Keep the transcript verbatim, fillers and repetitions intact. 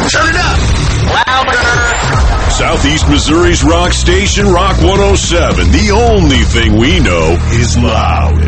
Turn it up. Louder. Southeast Missouri's rock station, Rock one oh seven. The only thing we know is loud.